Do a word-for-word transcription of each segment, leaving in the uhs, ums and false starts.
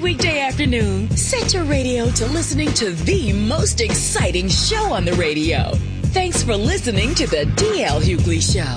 weekday afternoon, set your radio to listening to the most exciting show on the radio. Thanks for listening to the D L Hughley Show.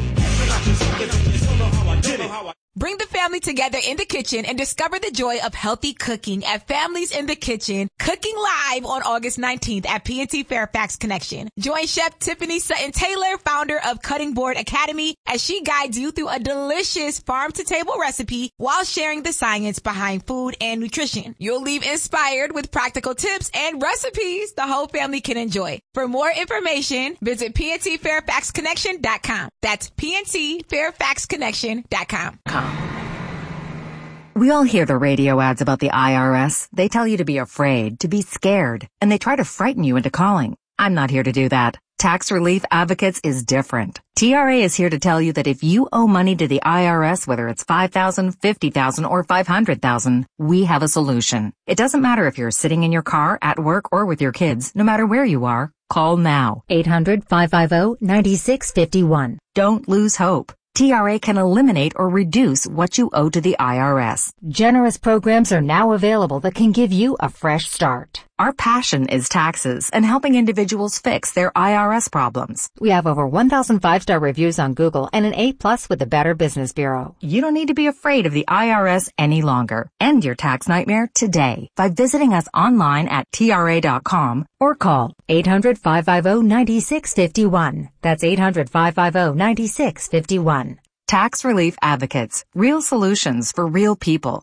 Bring the family together in the kitchen and discover the joy of healthy cooking at Families in the Kitchen, cooking live on August nineteenth at P and T Fairfax Connection. Join Chef Tiffany Sutton-Taylor, founder of Cutting Board Academy, as she guides you through a delicious farm-to-table recipe while sharing the science behind food and nutrition. You'll leave inspired with practical tips and recipes the whole family can enjoy. For more information, visit P N T Fairfax Connection dot com. That's P N T Fairfax Connection dot com. We all hear the radio ads about the I R S. They tell you to be afraid, to be scared, and they try to frighten you into calling. I'm not here to do that. Tax Relief Advocates is different. T R A is here to tell you that if you owe money to the I R S, whether it's five thousand dollars, fifty thousand dollars, or five hundred thousand dollars, we have a solution. It doesn't matter if you're sitting in your car, at work, or with your kids. No matter where you are, call now. eight hundred, five five zero, nine six five one. Don't lose hope. T R A can eliminate or reduce what you owe to the I R S. Generous programs are now available that can give you a fresh start. Our passion is taxes and helping individuals fix their I R S problems. We have over one thousand five-star reviews on Google and an A plus with the Better Business Bureau. You don't need to be afraid of the I R S any longer. End your tax nightmare today by visiting us online at T R A dot com or call eight hundred, five five zero, nine six five one. That's eight hundred, five five zero, nine six five one. Tax Relief Advocates. Real solutions for real people.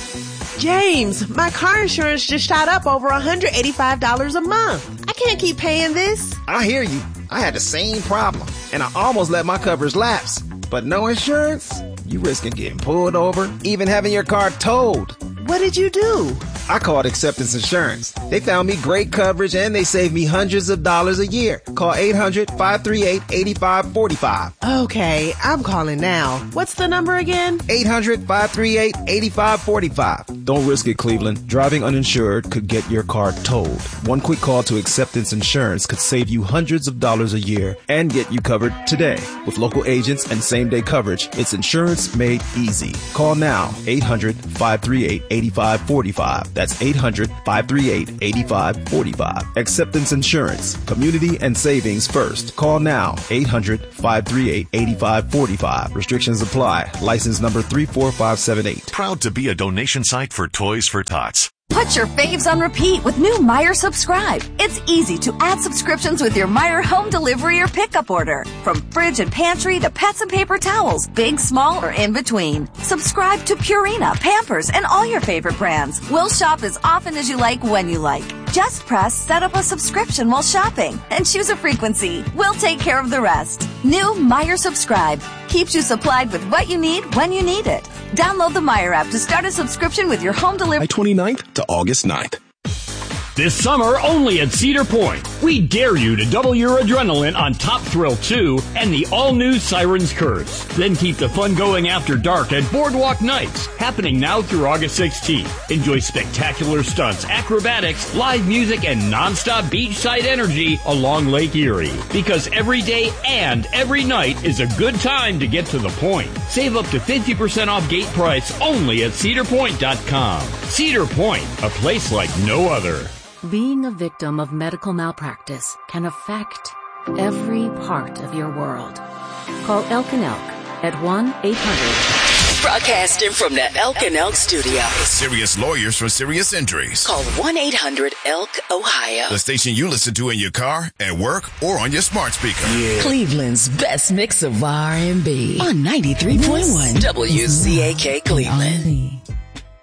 James, my car insurance just shot up over one hundred eighty-five dollars a month. I can't keep paying this. I hear you. I had the same problem, and I almost let my coverage lapse. But no insurance? You risking getting pulled over, even having your car towed. What did you do? I called Acceptance Insurance. They found me great coverage and they saved me hundreds of dollars a year. Call eight hundred, five three eight, eight five four five. Okay, I'm calling now. What's the number again? eight hundred, five three eight, eight five four five. Don't risk it, Cleveland. Driving uninsured could get your car towed. One quick call to Acceptance Insurance could save you hundreds of dollars a year and get you covered today. With local agents and same-day coverage, it's insurance made easy. Call now, eight hundred, five three eight, eight five four five. That's eight hundred, five three eight, eight five four five. Acceptance Insurance. Community and savings first. Call now. eight hundred, five three eight, eight five four five. Restrictions apply. License number three four five seven eight. Proud to be a donation site for Toys for Tots. Put your faves on repeat with new Meijer Subscribe. It's easy to add subscriptions with your Meijer home delivery or pickup order. From fridge and pantry to pets and paper towels, big, small, or in between. Subscribe to Purina, Pampers, and all your favorite brands. We'll shop as often as you like when you like. Just press set up a subscription while shopping and choose a frequency. We'll take care of the rest. New Meijer Subscribe keeps you supplied with what you need when you need it. Download the Meijer app to start a subscription with your home delivery. twenty-ninth to August ninth. This summer, only at Cedar Point, we dare you to double your adrenaline on Top Thrill two and the all-new Siren's Curse. Then keep the fun going after dark at Boardwalk Nights, happening now through August sixteenth. Enjoy spectacular stunts, acrobatics, live music, and non-stop beachside energy along Lake Erie. Because every day and every night is a good time to get to the point. Save up to fifty percent off gate price only at cedar point dot com. Cedar Point, a place like no other. Being a victim of medical malpractice can affect every part of your world. Call Elk and Elk at one eight hundred. Broadcasting from the Elk and Elk studio. Serious lawyers for serious injuries. Call one eight hundred elk ohio. The station you listen to in your car, at work, or on your smart speaker. Yeah. Cleveland's best mix of R and B on ninety-three point one W C A K Cleveland.